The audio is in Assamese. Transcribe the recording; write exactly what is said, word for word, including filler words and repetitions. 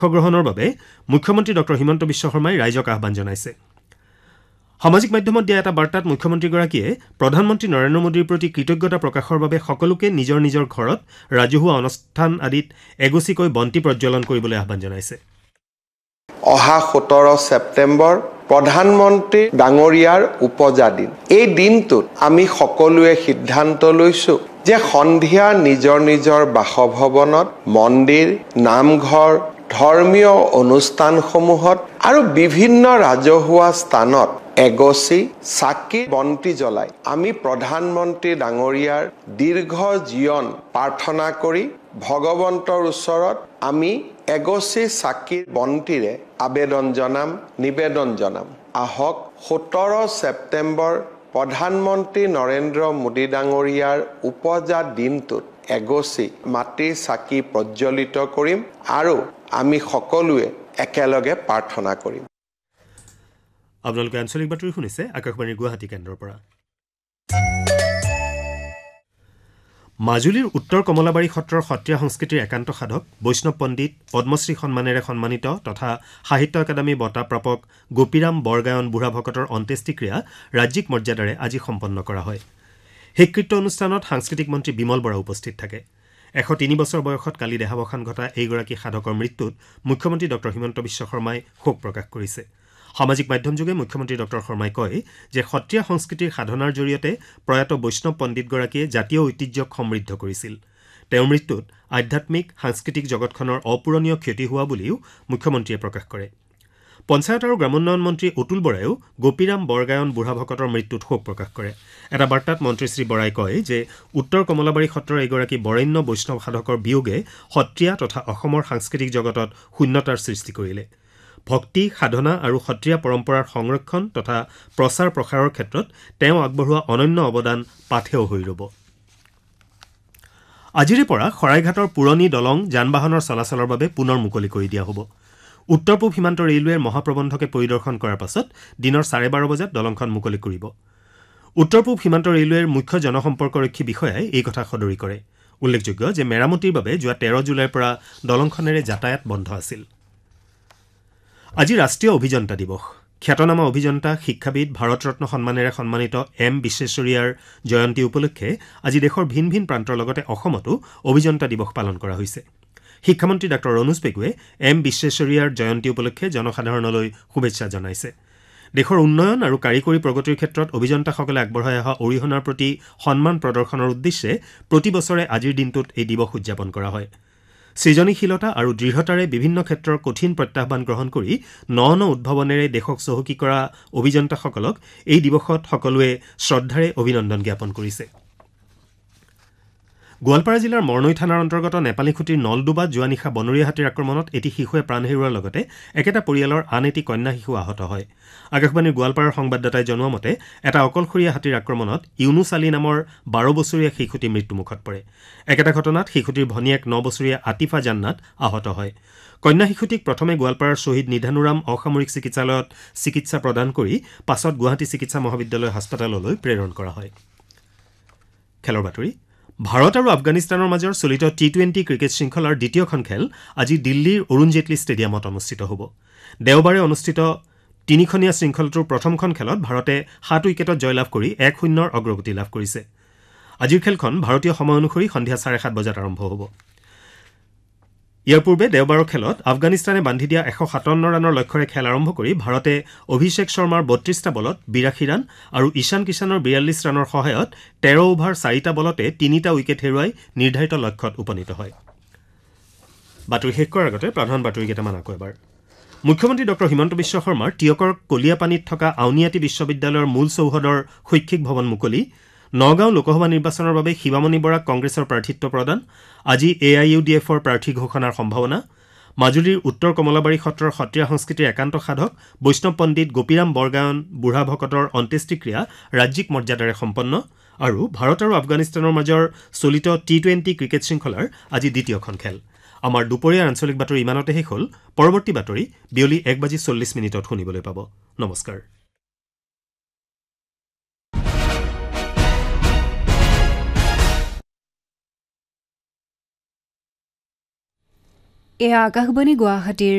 গ্ৰহণৰ বাবে মুখ্যমন্ত্ৰী ডক্টৰ হিমন্ত বিশ্ব শৰ্মাই ৰাইজক আহ্বান জনাইছে। সামাজিক মাধ্যমত দিয়া এটা বাৰ্তাত মুখ্যমন্ত্ৰীগৰাকীয়ে প্ৰধানমন্ত্ৰী নৰেন্দ্ৰ মোদীৰ প্ৰতি কৃতজ্ঞতা প্ৰকাশৰ বাবে সকলোকে নিজৰ নিজৰ ঘৰত ৰাজহুৱা অনুষ্ঠান আদিত এগচিকৈ বন্তি প্ৰজ্বলন কৰিবলৈ আহ্বান জনাইছে। অহা সোতৰ ছেপ্টেম্বৰ প্ৰধানমন্ত্ৰী ডাঙৰীয়াৰ উপজা দিন। এই দিনটোত আমি সকলোৱে সিদ্ধান্ত লৈছো যে সন্ধিয়া নিজৰ নিজৰ বাসভৱনত, মন্দিৰ, নামঘৰ, ধৰ্মীয় অনুষ্ঠানসমূহত আৰু বিভিন্ন ৰাজহুৱা স্থানত এগছি চাকি বন্তি জ্বলাই আমি প্ৰধানমন্ত্ৰী ডাঙৰীয়াৰ দীৰ্ঘ জীৱন প্ৰাৰ্থনা কৰি ভগৱন্তৰ ওচৰত আমি এগছি চাকিৰ বন্তিৰে আবেদন জনাম, নিবেদন জনাম। আহক সোতৰ ছেপ্টেম্বৰ প্ৰধানমন্ত্ৰী নৰেন্দ্ৰ মোদী ডাঙৰীয়াৰ উপজা দিনটোত এগছি মাটিৰ চাকি প্ৰজ্বলিত কৰিম আৰু আমি সকলোৱে একেলগে প্ৰাৰ্থনা কৰিম। আপোনালোকে আঞ্চলিক বাতৰি শুনিছে আকাশবাণীৰ গুৱাহাটী কেন্দ্ৰৰ পৰা। মাজুলীৰ উত্তৰ কমলাবাৰী সত্ৰৰ সত্ৰীয়া সংস্কৃতিৰ একান্ত সাধক বৈষ্ণৱ পণ্ডিত পদ্মশ্ৰী সন্মানেৰে সন্মানিত তথা সাহিত্য একাডেমী বঁটা প্ৰাপক গোপীৰাম বৰগায়ন বুঢ়াভকতৰ অন্ত্যেষ্টিক্ৰিয়া ৰাজ্যিক মৰ্যাদাৰে আজি সম্পন্ন কৰা হয়। শেষকৃত্য অনুষ্ঠানত সাংস্কৃতিক মন্ত্ৰী বিমল বৰা উপস্থিত থাকে। এশ তিনি বছৰ বয়সত কালি দেহাৱসান ঘটা এইগৰাকী সাধকৰ মৃত্যুত মুখ্যমন্ত্ৰী ডক্টৰ হিমন্ত বিশ্ব শৰ্মাই শোক প্ৰকাশ কৰিছে। সামাজিক মাধ্যমযোগে মুখ্যমন্ত্ৰী ডক্টৰ শৰ্মাই কয় যে সত্ৰীয়া সংস্কৃতিৰ সাধনাৰ জৰিয়তে প্ৰয়াত বৈষ্ণৱ পণ্ডিতগৰাকীয়ে জাতীয় ঐতিহ্যক সমৃদ্ধ কৰিছিল। তেওঁৰ মৃত্যুত আধ্যাত্মিক সাংস্কৃতিক জগতখনৰ অপূৰণীয় ক্ষতি হোৱা বুলিও মুখ্যমন্ত্ৰীয়ে প্ৰকাশ কৰে। পঞ্চায়ত আৰু গ্ৰামোন্নয়ন মন্ত্ৰী অতুল বৰাইও গোপীৰাম বৰগায়ন বুঢ়াভকতৰ মৃত্যুত শোক প্ৰকাশ কৰে। এটা বাৰ্তাত মন্ত্ৰী শ্ৰী বৰাই কয় যে উত্তৰ কমলাবাৰী সত্ৰৰ এগৰাকী বৰেণ্য বৈষ্ণৱ সাধকৰ বিয়োগে সত্ৰীয়া তথা অসমৰ সাংস্কৃতিক জগতত শূন্যতাৰ সৃষ্টি কৰিলে। ভক্তি, সাধনা আৰু সত্ৰীয়া পৰম্পৰাৰ সংৰক্ষণ তথা প্ৰচাৰ প্ৰসাৰৰ ক্ষেত্ৰত তেওঁ আগবঢ়োৱা অনন্য অৱদান পাথেয় হৈ ৰ'ব। আজিৰে পৰা শৰাইঘাটৰ পুৰণি দলং যান বাহনৰ চলাচলৰ বাবে পুনৰ মুকলি কৰি দিয়া হ'ব। উত্তৰ পূব সীমান্ত ৰেলৱেৰ মহাপ্ৰবন্ধকে পৰিদৰ্শন কৰাৰ পাছত দিনৰ চাৰে বাৰ বজাত দলংখন মুকলি কৰিব। উত্তৰ পূব সীমান্ত ৰেলৱেৰ মুখ্য জনসম্পৰ্কৰক্ষী বিষয়াই এই কথা সদৰি কৰে। উল্লেখযোগ্য যে মেৰামতিৰ বাবে যোৱা তেৰ জুলাইৰ পৰা দলংখনেৰে যাতায়াত বন্ধ আছিল। আজি ৰাষ্ট্ৰীয় অভিযন্তা দিৱস। খ্যাতনামা অভিযন্তা, শিক্ষাবিদ, ভাৰত ৰত্ন সন্মানেৰে সন্মানিত এম বিশ্বেশ্বৰীয়াৰ জয়ন্তী উপলক্ষে আজি দেশৰ ভিন ভিন প্ৰান্তৰ লগতে অসমতো অভিযন্তা দিৱস পালন কৰা হৈছে। শিক্ষামন্ত্ৰী ডাঃ ৰণোজ পেগুৱে এম বিশ্বেশ্বৰীয়াৰ জয়ন্তী উপলক্ষে জনসাধাৰণলৈ শুভেচ্ছা জনাইছে। দেশৰ উন্নয়ন আৰু কাৰিকৰী প্ৰগতিৰ ক্ষেত্ৰত অভিযন্তাসকলে আগবঢ়াই অহা অৰিহণাৰ প্ৰতি সন্মান প্ৰদৰ্শনৰ উদ্দেশ্যে প্ৰতি বছৰে আজিৰ দিনটোত এই দিৱস উদযাপন কৰা হয়। সৃজনীশীলতা আৰু দৃঢ়তাৰে বিভিন্ন ক্ষেত্ৰৰ কঠিন প্ৰত্যাহ্বান গ্ৰহণ কৰি ন ন উদ্ভাৱনেৰে দেশক চহকী কৰা অভিযন্তাসকলক এই দিৱসত সকলোৱে শ্ৰদ্ধাৰে অভিনন্দন জ্ঞাপন কৰিছে। গোৱালপাৰা জিলাৰ মৰণৈ থানাৰ অন্তৰ্গত নেপালীখুটিৰ নলডুবাত যোৱা নিশা বনৰীয়া হাতীৰ আক্ৰমণত এটি শিশুৱে প্ৰাণ হেৰুওৱাৰ লগতে একেটা পৰিয়ালৰ আন এটি কন্যা শিশু আহত হয়। আকাশবাণীৰ গোৱালপাৰাৰ সংবাদদাতাই জনোৱা মতে এটা অকলশৰীয়া হাতীৰ আক্ৰমণত ইউনুছ আলী নামৰ বাৰ বছৰীয়া শিশুটি মৃত্যুমুখত পৰে। একেটা ঘটনাত শিশুটিৰ ভনীয়েক ন বছৰীয়া আতিফা জান্নাত আহত হয়। কন্যা শিশুটিক প্ৰথমে গোৱালপাৰাৰ শ্বহীদ নিধানুৰাম অসামৰিক চিকিৎসালয়ত চিকিৎসা প্ৰদান কৰি পাছত গুৱাহাটী চিকিৎসা মহাবিদ্যালয় হাস্পতাললৈ প্ৰেৰণ কৰা হয়। খেলৰ বাতৰি। ভাৰত আৰু আফগানিস্তানৰ মাজৰ চলিত টি টুৱেণ্টি ক্ৰিকেট শৃংখলাৰ দ্বিতীয়খন খেল আজি দিল্লীৰ অৰুণ জেটলী ষ্টেডিয়ামত অনুষ্ঠিত হ'ব। দেওবাৰে অনুষ্ঠিত তিনিখনীয়া শৃংখলটোৰ প্ৰথমখন খেলত ভাৰতে সাত উইকেটত জয়লাভ কৰি এক শূন্যৰ অগ্ৰগতি লাভ কৰিছে। আজিৰ খেলখন ভাৰতীয় সময় অনুসৰি সন্ধিয়া চাৰে সাত বজাত আৰম্ভ হ'ব। ইয়াৰ পূৰ্বে দেওবাৰৰ খেলত আফগানিস্তানে বান্ধি দিয়া এশ সাতাৱন্ন ৰানৰ লক্ষ্যৰে খেল আৰম্ভ কৰি ভাৰতে অভিষেক শৰ্মাৰ বত্ৰিশটা বলত বিৰাশী ৰান আৰু ঈশান কিষাণৰ বিয়াল্লিছ ৰানৰ সহায়ত তেৰ অভাৰ চাৰিটা বলতে তিনিটা উইকেট হেৰুৱাই নিৰ্ধাৰিত লক্ষ্যত উপনীত হয়। বাতৰি শেষ কৰাৰ আগতে প্ৰধান বাতৰি কেইটামান আকৌ এবাৰ। মুখ্যমন্ত্ৰী ডক্টৰ হিমন্ত বিশ্ব শৰ্মাৰ টিয়কৰ কলিয়াপানীত থকা আউনীআটী বিশ্ববিদ্যালয়ৰ মূল চৌহদৰ শৈক্ষিক ভৱন মুকলি। নগাঁও লোকসভা নিৰ্বাচনৰ বাবে শিৱামণি বৰাক কংগ্ৰেছৰ প্ৰাৰ্থিত্ব প্ৰদান। আজি এ আই ইউ ডি এফৰ প্ৰাৰ্থী ঘোষণাৰ সম্ভাৱনা। মাজুলীৰ উত্তৰ কমলাবাৰী সত্ৰৰ সত্ৰীয়া সংস্কৃতিৰ একান্ত সাধক বৈষ্ণৱ পণ্ডিত গোপীৰাম বৰগায়ন বুঢ়াভকতৰ অন্ত্যেষ্টিক্ৰিয়া ৰাজ্যিক মৰ্যাদাৰে সম্পন্ন। আৰু ভাৰত আৰু আফগানিস্তানৰ মাজৰ চলিত টি টুৱেণ্টি ক্ৰিকেট শৃংখলাৰ আজি দ্বিতীয়খন খেল। আমাৰ দুপৰীয়াৰ আঞ্চলিক বাতৰি ইমানতে শেষ হ'ল। পৰৱৰ্তী বাতৰি বিয়লি এক বাজি চল্লিছ মিনিটত শুনিবলৈ পাব। নমস্কাৰ। এয়া আকাশবাণী গুৱাহাটীৰ